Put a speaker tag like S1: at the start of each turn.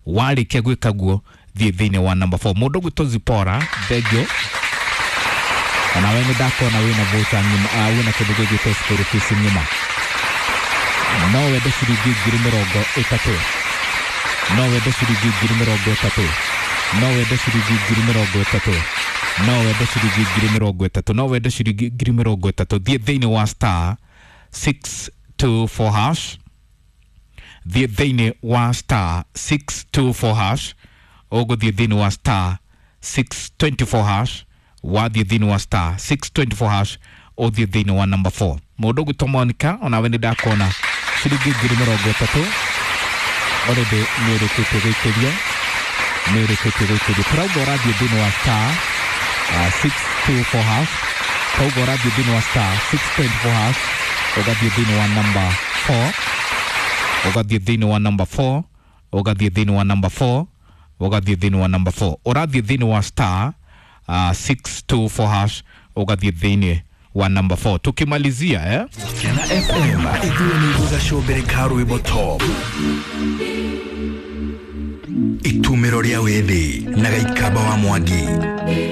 S1: wali kegwe kaguo thine wa number 4 mundu gutozi pora degyo na wene dako na wena vota nyuma wena kedugo gito skoro kisi nyuma no wede shirigi girimirogo etatu no wede shirigi girimirogo etatu no wede shirigi girimirogo etatu no wede shirigi girimirogo etatu no wede shirigi girimirogo etatu thine wa star 624 hash thine wa star 624 hash ogo thine wa star 624 hash wa thine wa star 624 hash o thine wa number 4 modo gutomonika ona wende dakona shirigi girimirogo etatu orede mere ketegekeria Praugora thine wa star 624 hash Praugora thine wa star 624 hash oga thine wa number 4 oga thine wa number 4 oga thine wa number 4 oga thine wa number 4 ora thine wa star 624 hash oga thine wa number 4 tukimalizia
S2: Kena FM ikiwa ni nguza shobere karu ibotob itumero ria wethi na gaikaba wa mwangi